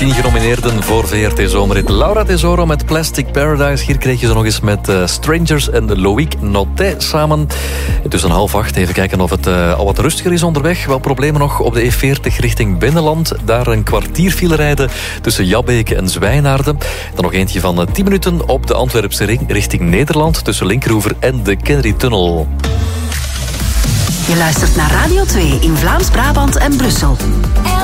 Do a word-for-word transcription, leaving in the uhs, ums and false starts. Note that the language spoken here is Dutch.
tien genomineerden voor V R T Zomerrit. Laura Tesoro met Plastic Paradise. Hier kreeg je ze nog eens met uh, Strangers en Loïc Notet samen. Tussen half acht even kijken of het uh, al wat rustiger is onderweg. Wel problemen nog op de E veertig richting Binnenland. Daar een kwartier file rijden tussen Jabbeke en Zwijnaarden. Dan nog eentje van uh, tien minuten op de Antwerpse ring richting Nederland. Tussen Linkeroever en de Kennedy-tunnel. Je luistert naar Radio twee in Vlaams-Brabant en Brussel.